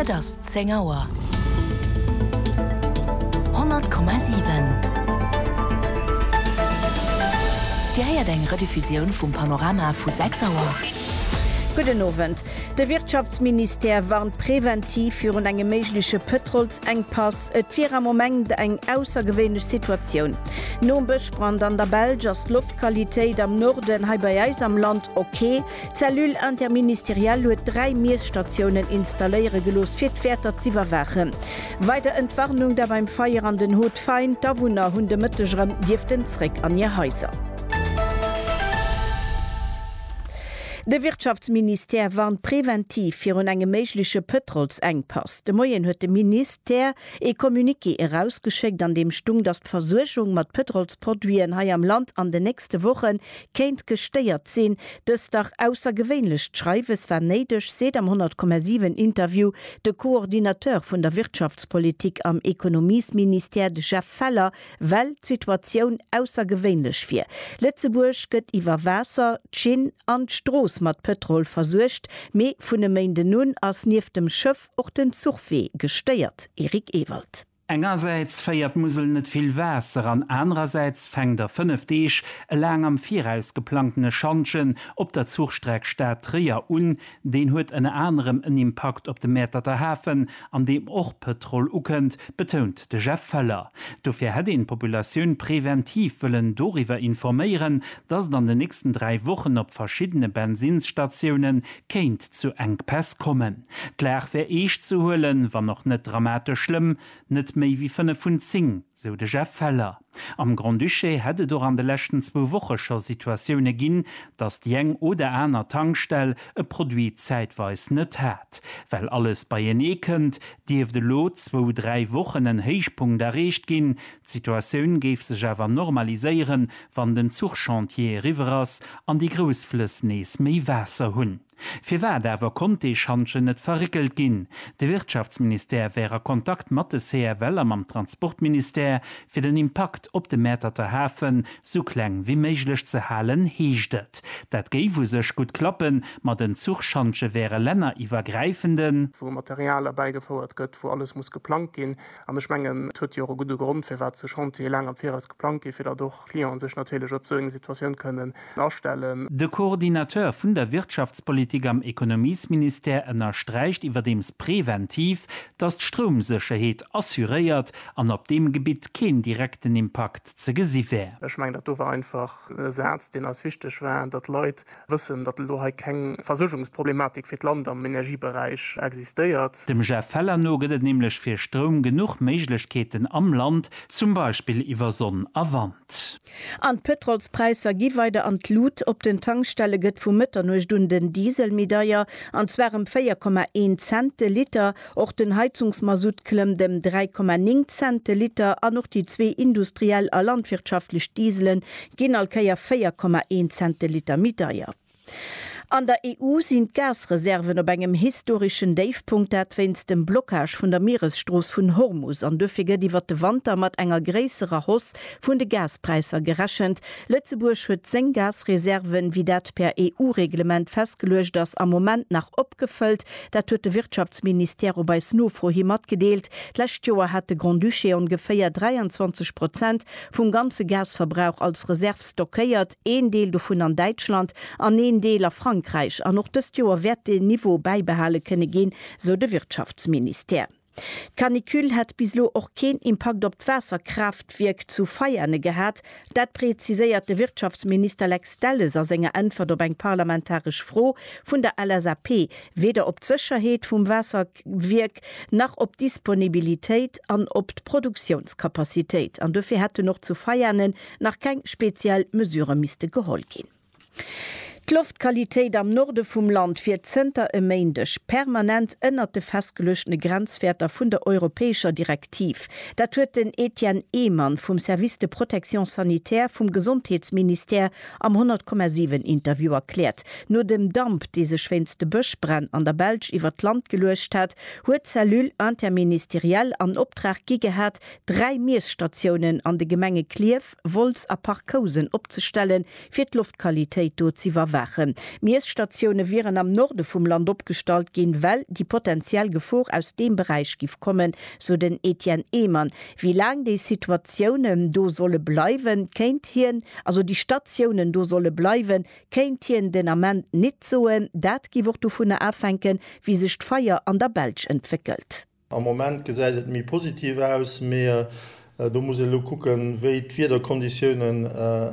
Et ass 10 Auer. 100,7. Di heiert eng Rediffusion vum Panorama vu 6 Auer. Guten Abend. Der Wirtschaftsminister warnt präventiv für eine mögliche Petrolsengpass. Es wäre am Moment eine außergewöhnliche Situation. Nun besprand an der Belge als Luftqualität am Norden bei uns am Land okay. Zellul interministeriell hat 3 Miesstationen installieren gelost für die Wärter zu überwachen. Weiter Entwarnung der beim Feiern an den Hut fein, da Wunder Hunde Mittelschirm dürften zurück an ihr Häuser. Der Wirtschaftsminister warnt präventiv für eine mögliche Petrolsengpass. De Moien hat der Minister ein Kommuniqué herausgeschickt, an dem stung, dass die Versorgung mit Petrolsprodukten hier am Land an den nächsten Wochen kennt gesteuert sind. Das doch außergewöhnlich schreibt, war nötig, seit am 100,7 Interview der Koordinateur von der Wirtschaftspolitik am Ökonomieminister Jeff Feller, weil die Situation außergewöhnlich wird. Lützeburg geht über Wasser, Chin und Stroß mat Petrol versuercht, méi vun de Meinde nun ass nief dem Schëff och den Zugwee gesteiert. Erik Ewald. Engerseits feiert Musel net viel Wässer, an andererseits fängt der 5D lang am Vieraus geplantene Schanschen op der Zugstreckstaat Trier den huet en anderem en Impact op de Meter der Häfen, an dem och Petrol ukent, betont de Jeff Feller. Dofir het den Populationun präventiv willen doriwer informieren, dass dann de nächsten 3 Wochen op verschiedene Benzinstationen kennt zu Engpass kommen. Klär wär eich zu hullen, war noch net dramatisch schlimm, net méi wie 5 vun 10, so de Jeff Feller. Am Grand Duché hätte doch an de letzten 2 Wochen schon Situationen ginn, dass die eng oder einer Tankstelle e Produkt zeitweis net hat. Weil alles bei en ekend, die auf de Lot 2-3 Wochen en Heichpunkt erreicht ginn, Situationun geef sech awer normaliseieren, wann den Zugchantier Riveras an die Großflüssnees méi Wässer hunn. Firwer dawer konnte die Schanche net verrickelt ginn. De Wirtschaftsminister wäre Kontakt mat de CRL am Transportminister fir den Impact op de Meter der Häfen so kleng wie méiglech ze halen hiechtet. Dat géif sech gut klappen, mat den Zugchanche wäre Länner iwwergreifenden. Wo Material beigefordert gëtt, wo alles muss geplant gin. An Schmengen tut jo gute Grund fir wat ze Chantier lang am Fairs geplant gi, fir doch Klienten sech natürlich op so eng Situation können darstellen. De Koordinateur vun der Wirtschaftspolitik am Ökonomieminister ënnerstreicht iwwer dems präventiv, dat d'Stromsicherheet assuréiert an op dem Gebiet kein direkten Impact ze gesi wär. Ich mein, dat war einfach Satz, den as wichtig war, dat Leute wissen, dat lo keng Versorgungsproblematik fir d Land am Energiebereich existiert. Dem Jeff Feller no gëtt nämlich fir Strom genug Meiglechkeeten am Land, zum Beispiel iwwer Sonn a Wand. An Petrolspreiser gi weiter an Lut op den Tankstelle gëtt vu Mitternuchstunden Dieselmedaier an zwerem 4,1 Cent Liter, och den Heizungsmasut klem dem 3,9 Cent Liter an noch die 2 industriell a landwirtschaftlich Dieselen gin alkeier 4,1 Cent Liter Medaier. An der EU sind Gasreserven op engem historischen Davepunkt wenn's dem Blockage vun der Meeresstraß vun Hormuz an dëffige die wat de Wander mat enger gräserer Hoss vun de Gaspreiser gerechend. Lützeburg huet 10 Gasreserven wie dat per EU-Reglement festgelöscht, das am Moment nach opgefüllt. Dat huet de Wirtschaftsminister bei Snofro himat gedeelt. Lächt Joer hat de Grand Duché ungefähr 23% vum ganze Gasverbrauch als Reserve stockéiert, een Deel davon an Deutschland, an een Deel a Frankreich an noch das Joer werd de Niveau beibehalen könne gehen, so de Wirtschaftsminister. Kanikül hat bislo auch kein Impact op Wasserkraftwerk zu feierne gehabt. Dat präzisiert der Wirtschaftsminister Lex Delles als seine Antwort op eng parlamentarisch Froh von der LSAP, weder op Sicherheit vom Wasserwerk noch op Disponibilität an op Produktionskapazität. An dafür hätte noch zu feiernen nach kein speziell Mesure miste geholt gehen. Die Luftqualität am Norde vom Land fir Zter emmeindech permanent ënnert de festgelöschte Grenzwerter vun der europäischer Direktiv. Dat huet den Etienne Ehmann vom Service de Protection Sanitaire vom Gesundheitsminister am 100,7 Interview erklärt. Nur dem Damp diese schwänste Böschbrenn an der Belg iwwer d Land gelöscht hat, huet Zellul interministeriell an Optrag gegehat, 3 Miesstationen an de Gemenge Kliev, Volz a Parkhausen opzustellen, fir d Luftqualität dort zu bewachen. Miesstationen wären am Norde vom Land abgestalt gehen, weil die potenziell Gefahr aus dem Bereich gif kommen, so den Etienne Ehmann. Wie lang die Situationen do solle bleiben, kennt hier, also die Stationen do solle bleiben, kennt hier den Amment nicht so, dat giwort du von der abhängen, wie sich die Feier an der Belsch entwickelt. Am Moment gesät mir positiv aus, mehr du muss gucken, wie wieder Konditionen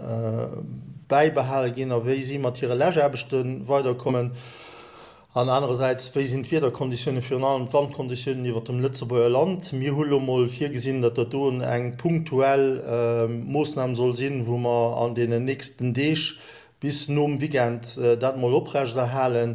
beibehalten gehen, wie sie materielle Lägerbestunden weiterkommen. An andererseits wie sind wieder Konditionen für allen Wandkonditionen über dem Lützeburger Land. Mir mal vier gesehen, dass da eng punktuell Maßnahmen soll sein, wo man an den nächsten Tisch bis zum Weekend das mal oprecht erhalten.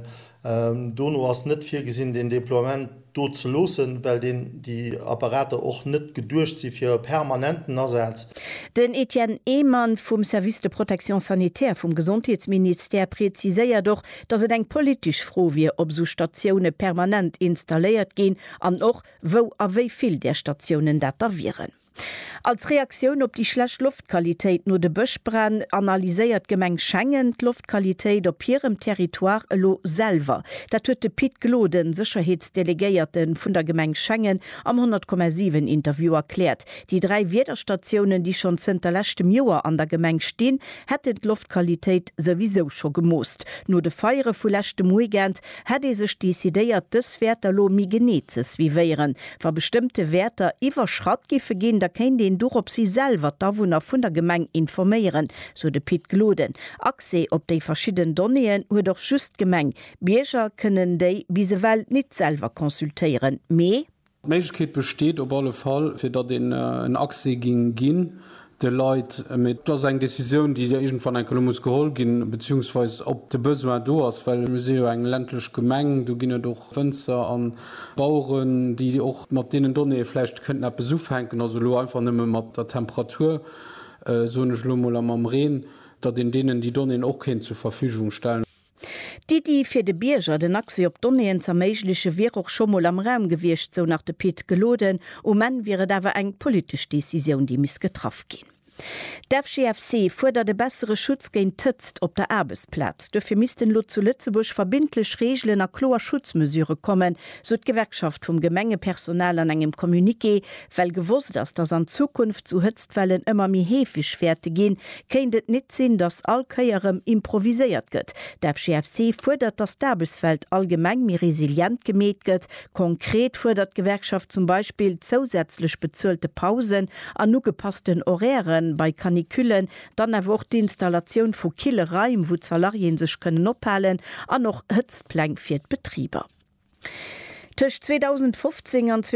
Du hast nicht viel gesehen, den Deployment dort zu losen, weil die Apparate auch nicht gedurcht sind für permanenten Ersatz. Den Etienne Ehmann vom Service de Protection Sanitaire vom Gesundheitsminister präzisiert doch, dass es eng politisch froh wie ob so Stationen permanent installiert gehen, an auch wo a wie viel der Stationen datavieren. Als Reaktion op die schlecht Luftqualität nur de Böschbrand analysiert Gemeng Schengen Luftqualität op ihrem Territoire lo selber. Dat huet de Piet Gloden, Sicherheitsdelegierten vun der Gemeng Schengen am 100,7 Interview erklärt. Die 3 Wetterstationen, die schon zentlerlächtem Joer an der Gemeng stehen, hätte d Luftqualität sowieso schon gemost. Nur de Feiere vulächte Muigent hätte sech desideiert des Werter lo mi genezes wie wären. War bestimmte Werter iwwer Schratgife gehen, da kein den durch ob sie selber Dawunner vun der Gemeng informieren, so de Piet Gloden. Akse op de verschiedenen Donien hue doch just Gemeng. Bierger können de diese Welt nicht selber konsultieren. Meichkeit besteht op alle Fall fir dat den Akse ging gin. De Leiit mit das eng Decision, die der egent van en Kolumbus gehol gin, beziehungsweise op de Besoin do ass, weil Museo eng ländlech Gemeng, du ginne doch Fënzer an Bauuren, die och mat denen Donne flecht könnten er Besuch henken, also lo einfach nimme mat der Temperatur so ne Schlummel am Reen, dat in denen die Donnen och hin zur Verfügung stellen. Die fir de Bierger den Akse op Donien zermeigliche wie auch schon mal am Raum gewircht, so nach de Piet Gloden, man wäre dawer eng politisch Decision, die miss getroffen gin. Der GFC fordert de bessere Schutz gegen Tëtzt op der Arbeitsplatz. Dafür missten Lo zu Lützeburg verbindlich Regeln a kloer Schutzmesure kommen, so d Gewerkschaft vom Gemengepersonal an engem Kommuniqué, weil gewusst dass das an Zukunft zu Hütztwellen immer mi hefig fährte gehen, kennt net sinn, dass allkeierem improvisiert gëtt. Der GFC fordert das Arbeitsfeld allgemein mir resilient gemäht gëtt. Konkret fordert Gewerkschaft zum Beispiel zusätzlich bezahlte Pausen an nu gepassten Horären bei Kaniküllen, dann erwo die Installation vu Killereien, wo Salarien sech können ophalen, an noch Hützplank fir Betrieber. Tisch 2015 an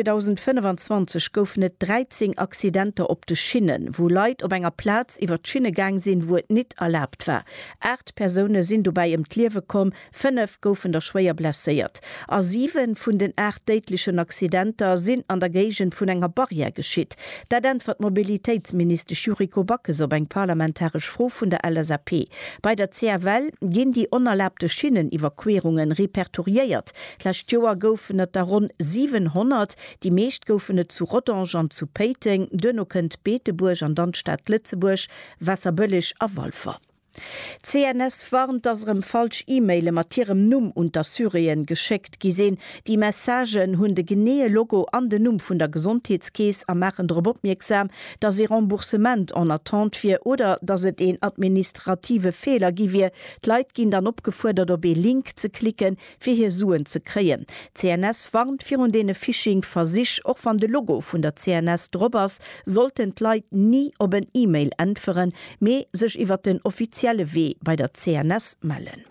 2025 goufen net 13 Accidente op de Schinnen, wo Leiit op enger Platz iwwer Schinnegang sinn, wo et net erlaubt war. 8 Personen sind dabei im Kliewe kom, 5 goufen der schwéier blessiert. A 7 vun den 8 deitlichen Accidenter sind an der Gegend vun enger Barriere geschitt. Dat entfert Mobilitätsminister Juriko Backes op eng parlamentarisch Froh vun der LSAP. Bei der CRL ginn die unerlaubte Schinneniwwerquerungen repertoriiert. Lächt Joer goufen rund 700, die meest goufene zu Rodange an zu Peiting, Dönokend, Beeteburg an Landstadt Litzeburg, Wasserböllisch a Wolfer. CNS warnt dasrem falsch E-Mail mat ihrem Numm unter Syrien geschickt gesehen. Die Messagen hunn de genee Logo an den Numm vun der Gesundheitskäes am machen Robotmirksam, dass sie Remboursement an attente fir oder dass het en administrative Fehler giwie. Leiit gin dann opgefordert op Link zu klicken, fir hier Suen zu kreen. CNS warnt fir und dene Phishing versich och van de Logo vun der CNS Drbers sollten Leiit nie op een E-Mail entferen, me sech iwwer den offiziellen Weh bei der CNS melden.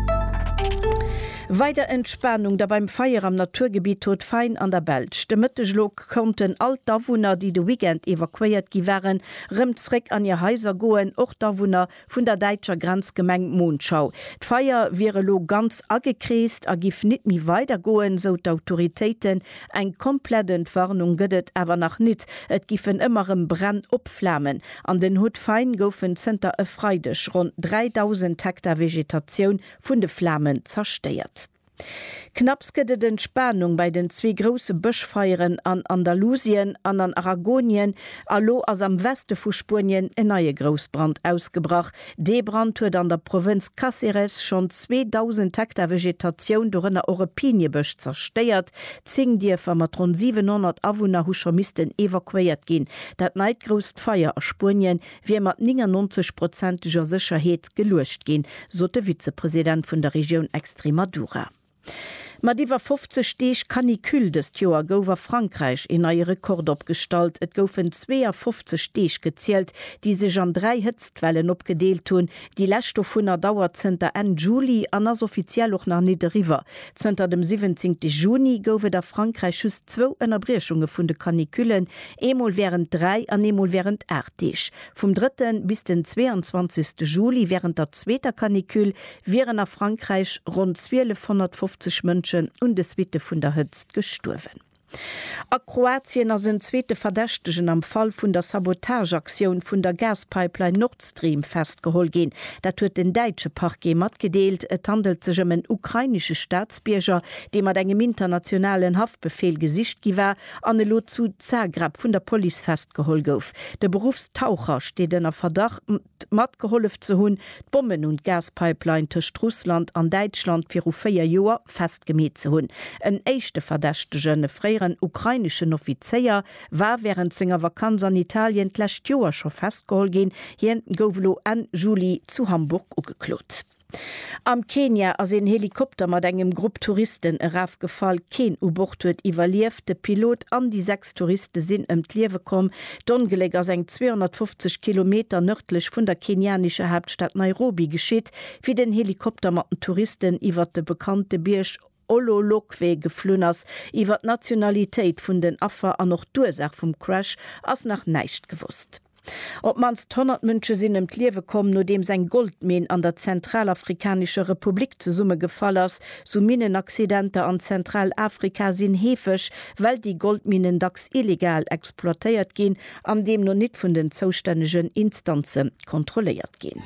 Weiter Entspannung da beim Feier am Naturgebiet tot fein an der Belsch. De Mëtteglok konnten all Dawunner, die de Weekend evakuiert gi waren, rëmzreck an ihr Häuser goen, och Dawunner vun der Deitscher Grenzgemeng Mondschau. D'Feier wäre lo ganz agekreest, a gif nit mi weiter goen, so d'Autoritäten. Eng komplette Entwarnung gëdet awer nach nit. Et gifen immerem Brand opflammen. An den Hut fein goufen Zter e Freidech rund 3000 Hektar Vegetation vun de Flammen zersteiert. Knappskede den Spannung bei den zwei große Böschfeieren an Andalusien, an Aragonien, allo as am Weste vu Spurien en neue Großbrand ausgebracht. De Brand huet an der Provinz Cáceres schon 2000 Hektar Vegetation durch eine Europäniebösch zersteiert. Zing dir von matron 700 Awohner Huschamisten evakuiert gehen. Dat neidgrost Feier a Spurien wie mat 99%iger Sicherheit gelöscht gehen, so der Vizepräsident von der Region Extremadura. Madiwer 50 Steech Kanikül des Joer gower Frankreich in eier Rekord opstalt. Et goufen 52 Steech gezielt, die sech an 3 Hitztwellen opgedeelt hun. Die Lächtstoff hunner dauert zenter en Juli an ass offiziell och nach Niederriver. Zenter dem 17. Juni goufe der Frankreich schüss 2 Ennnerbrechunge vun de Kaniküllen, emol wären 3 an emol wären 8 Deech. Vom 3. bis den 22. Juli während der zweter Kanikül wären a Frankreich rund 1250 Mënschen und des Witte vun der Hützt gestorven. A Kroatien sind zweite Verdächtigen am Fall vun der Sabotageaktion vun der Gaspipeline Nord Stream festgeholt gin. Dat huet den Deitsche Parquet mat gedeelt, et handelt sech en ukrainische Staatsbierger, dem mat engem internationalen Haftbefehl gesicht giwer, an e Lot zu Zagreb vun der Poli festgeholt gouf. Der Berufstaucher steht in der Verdacht mat geholf zu hunn, Bomben und Gaspipeline tcht Russland an Deutschland fir 4 Joer festgemet zu hunn. En echte Verdächtigen freieren ukrainischen Offizier war während senger Vakanz an Italien lächt Joer schon festgeholt gin, hien gouvlo an Juli zu Hamburg ugeklot. Am Kenia as en Helikopter mat engem Grupp Touristen erafgefall Ken U-Boot huet iwwerlieft de Pilot an die 6 Touristen sinn Liewe kom, d'ongeleg as eng 250 Kilometer nördlich vun der kenianische Hauptstadt Nairobi geschiet, wie den Helikopter mat den Touristen iwwer de bekannte Birsch Ololokwe geflünners, iwwer Nationalitéit vun den Affer an noch Dursach vum Crash ass nach neicht gewusst. Ob mans 100 Mënsche sinn Liewe kom, no dem sein Goldmin an der Zentralafrikanische Republik zu Summe gefall ass, so Minenaccidente an Zentralafrika sinn hefech, weil die Goldminen dacks illegal exploitéiert gin, an dem no net vun den zoustännegen Instanzen kontrolliert gin.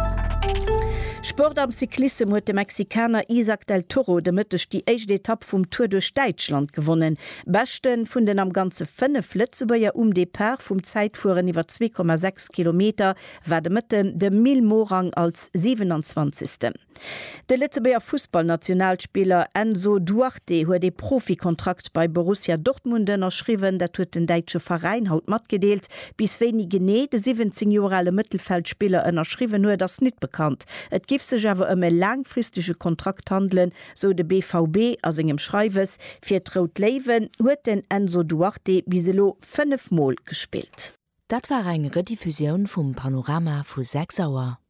Sport am Cyklisse huet de Mexikaner Isaac del Toro demëttech die echte Etappe vum Tour durch Deutschland gewonnen. Bechten vun den am ganze 5 Lützebäier Depart vum Zeitfuhren iwwer 2,6 Kilometer war de Mëtten de Milmorang als 27. De Lützebäier Fußballnationalspieler Enzo Duarte huet de Profikontrakt bei Borussia Dortmunden erschriwen, dat huet den deitsche Verein haut mat gedeelt, bis wenige nee de 17-jorale Mittelfeldspieler ënnerschriwen hue das net bekannt. Et gif sech awer ëmme langfristige Kontrakt handeln, so de BVB as engem Schreiwes fir Trout Leiwen huet den Enzo Duarte biselo 5 Mal gespielt. Dat war eng Rediffusion vum Panorama vu 6 Auer.